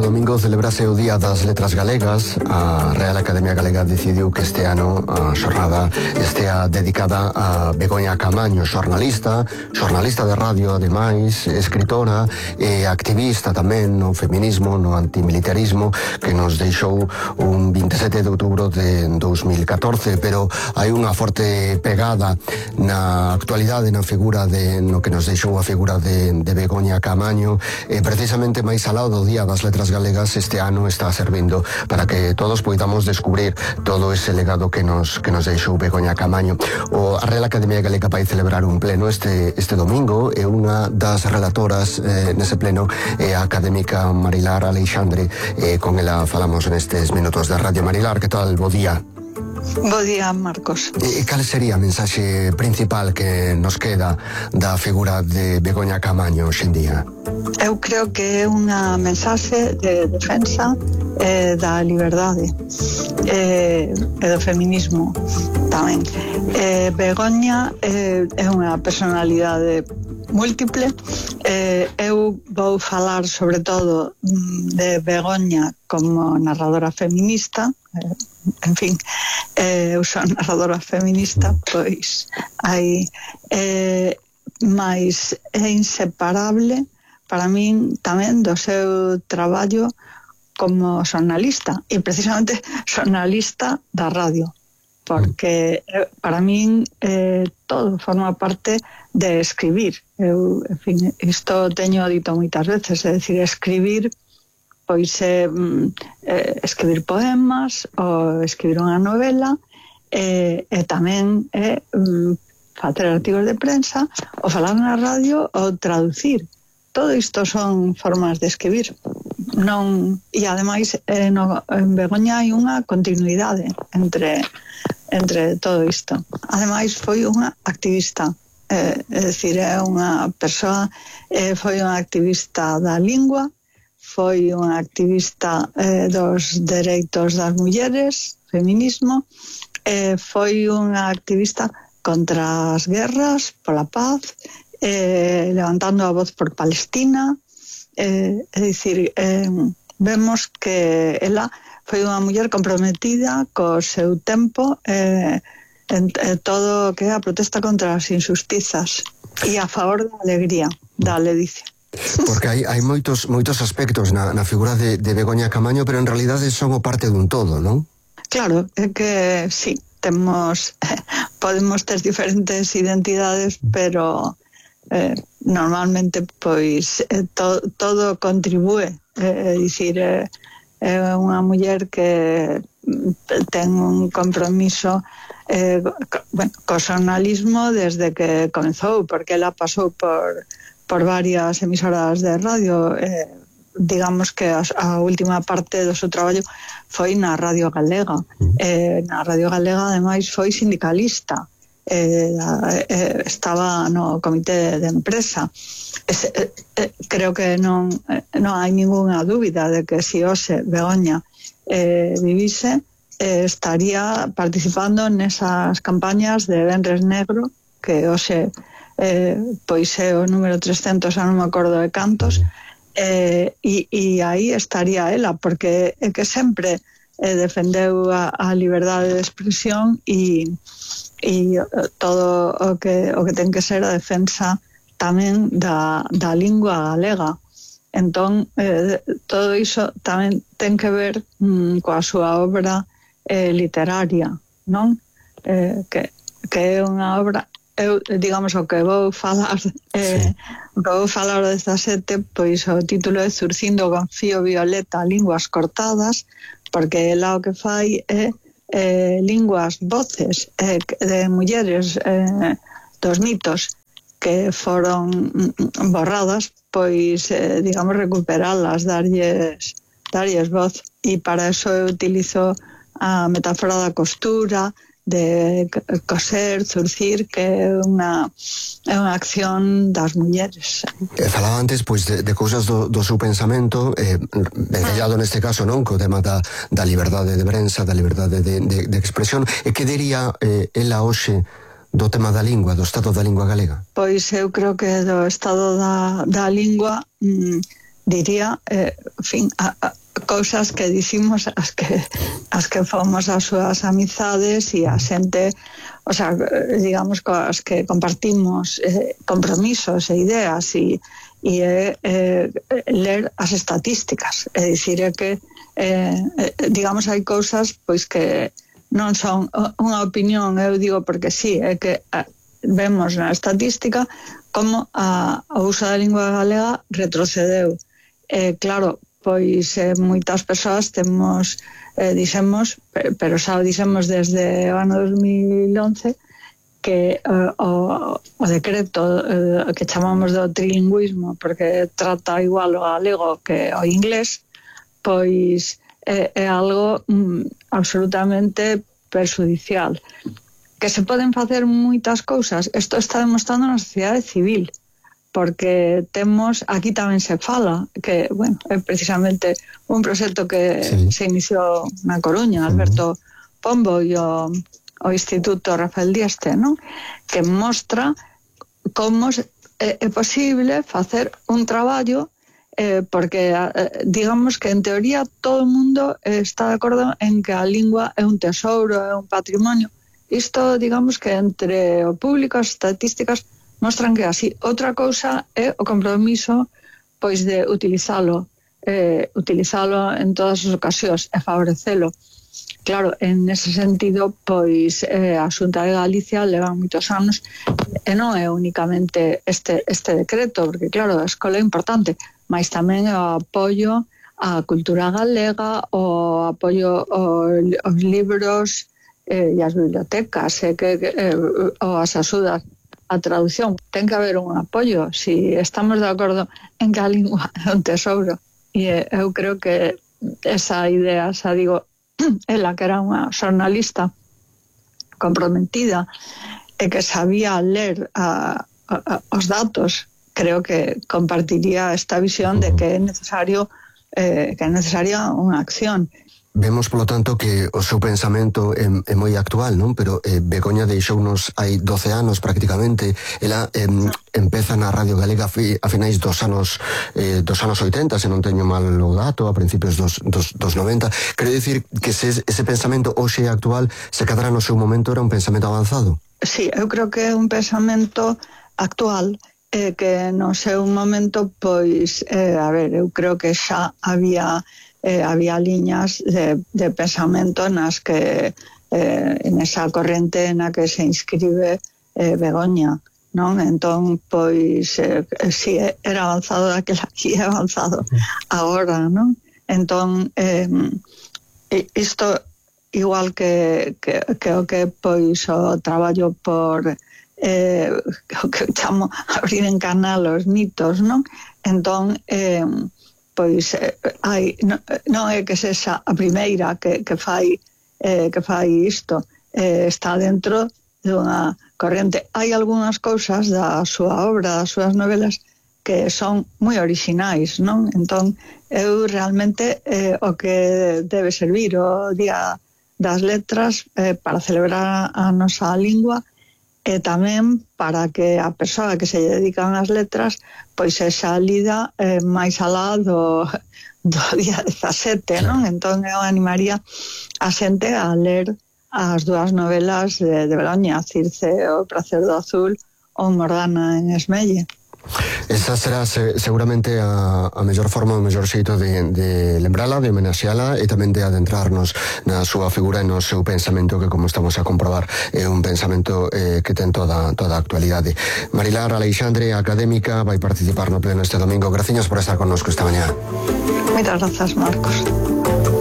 domingo celebrase o Día das Letras Galegas. A Real Academia Galega decidiu que este ano a xornada estea dedicada a Begoña Caamaño, xornalista de radio, ademais, escritora e activista tamén no feminismo, no antimilitarismo, que nos deixou un 27 de outubro de 2014, pero hai unha forte pegada na actualidade, na figura no que nos deixou a figura de Begoña Caamaño. Precisamente máis alá do Día das Letras Galegas este ano está servindo para que todos poidamos descubrir todo ese legado que nos deixou Begoña Caamaño. A Real Academia Galega vai celebrar un pleno este domingo e unha das relatoras nese pleno é a académica Marilar Aleixandre. Con ela falamos nestes minutos de Radio. Marilar, que tal? Bo día. Bo día, Marcos. Cal sería a mensaxe principal que nos queda da figura de Begoña Caamaño hoxe en día? Eu creo que é unha mensaxe de defensa da liberdade e do feminismo tamén. Begoña é unha personalidade múltiple. Eu vou falar sobre todo de Begoña como narradora feminista. En fin, eu sou narradora feminista, pois hai máis é inseparable para min tamén do seu traballo como xornalista, e precisamente xornalista da radio, porque para min todo forma parte de escribir. Eu, en fin, isto teño dito moitas veces, é dicir, escribir pois escribir poemas ou escribir unha novela e tamén facer artigos de prensa ou falar na radio ou traducir. Todo isto son formas de escribir. Non, e ademais en Begoña hai unha continuidade entre todo isto. Ademais foi unha activista, é dicir, é unha persoa, foi unha activista da lingua, foi unha activista dos dereitos das mulleres, feminismo, foi unha activista contra as guerras, pola paz, levantando a voz por Palestina. É dicir, vemos que ela foi unha muller comprometida co seu tempo en todo o que é a protesta contra as injustizas e a favor da alegría, da ledicia. Porque hai moitos aspectos na figura de Begoña Caamaño, pero en realidade son o parte dun todo, non? Claro, é que sí, podemos ter diferentes identidades, pero normalmente pois todo contribúe. É dicir, é unha muller que ten un compromiso co xornalismo desde que comezou, porque ela pasou por varias emisoras de radio. Digamos que a última parte do seu traballo foi na Radio Galega. Na Radio Galega, ademais, foi sindicalista. Estaba no comité de empresa. Creo que non hai ninguna dúbida de que se hoxe Begoña vivise, estaría participando nesas campañas de Venres Negro, que hoxe pois é o número 300, xa non me acordo de cantos, e aí estaría ela, porque é que sempre defendeu a liberdade de expresión e todo o que ten que ser a defensa tamén da lingua galega. Entón, todo iso tamén ten que ver coa súa obra literaria, non? Que é unha obra, digamos, o que vou falar o 17, pois o título é Zurcindo con fío violeta, linguas cortadas, porque ela o que fai é linguas, voces de mulleres dos mitos que foron borradas, pois, digamos, recuperalas, darlles voz, e para eso eu utilizo a metáfora da costura, de coser, zurcir, que é unha acción das mulleres. Falaba antes pois de cousas do seu pensamento, vencellado neste caso, non, co tema da liberdade de prensa, da liberdade de expresión. E que diría ela hoxe do tema da lingua, do estado da lingua galega? Pois eu creo que do estado da lingua diría, en fin, cousas que dicimos as que fomos as súas amizades e a xente, o sea, digamos, coas que compartimos compromisos e ideas e ler as estatísticas, é dicir, que digamos, hai cousas pois que non son unha opinión, eu digo porque sí, é que vemos na estadística como o uso da lingua galega retrocedeu. Claro, pois moitas persoas temos, dixemos, pero xa o dixemos desde o ano 2011, que o decreto que chamamos do trilingüismo, porque trata igual o galego que o inglés, pois é algo absolutamente perjudicial. Que se poden facer moitas cousas, isto está demostrando na sociedade civil, porque temos, aquí tamén se fala, que, bueno, é precisamente un proxecto que se iniciou na Coruña, Alberto Pombo e o Instituto Rafael Dieste, non? Que mostra como é posible facer un traballo, porque digamos que en teoría todo o mundo está de acordo en que a lingua é un tesouro, é un patrimonio. Isto, digamos que entre o público, as estatísticas mostran que así. Outra cousa é o compromiso pois de utilizalo en todas as ocasións e favorecelo. Claro, en ese sentido, pois a Xunta de Galicia leva moitos anos e non é únicamente este decreto, porque claro, a escola é importante, mas tamén o apoio á cultura galega, o apoio aos libros e as bibliotecas, ou as axudas a traducción. Ten que haber un apoio, si estamos de acordo en que a lingua é un tesouro. E eu creo que esa idea, xa digo, ela que era unha xornalista comprometida e que sabía ler os datos, creo que compartiría esta visión de que é necesaria unha acción. Vemos, polo tanto, que o seu pensamento é moi actual, non? Pero Begoña deixounos hai 12 anos prácticamente. Ela empeza na Radio Galega a finais dos anos 80, se non teño mal o dato, a principios dos 90. Quero dicir que ese pensamento hoxe actual, se cadra no seu momento, era un pensamento avanzado? Sí, eu creo que é un pensamento actual, que no seu momento, pois, a ver, eu creo que xa había liñas de pensamento nas que en esa corrente na que se inscribe Begoña, non? Entón, pois, si era avanzado daquela, e é avanzado agora, non? Entón, isto igual que o que pois o traballo por o que chamo abrir en canal os mitos, non? Entón, pois non é que sexa a primeira que fai isto, está dentro dunha corrente. Hai algunhas cousas da súa obra, das súas novelas, que son moi orixinais, non? Entón, eu realmente o que debe servir o Día das Letras para celebrar a nosa lingua e tamén para que a persoa que se dedican ás letras pois sexa lida máis alá do día 17, non? Entón eu animaría a xente a ler as dúas novelas de Begoña, Circe, O prazer do azul ou Mordana en Esmelle. Esa será seguramente a mellor forma, o mellor xeito de lembrala, de homenaxeala e tamén de adentrarnos na súa figura e no seu pensamento, que como estamos a comprobar é un pensamento que ten toda a actualidade. Marilar Aleixandre, académica, vai participar no pleno este domingo. Graciñas por estar connosco esta mañá. Moitas grazas, Marcos.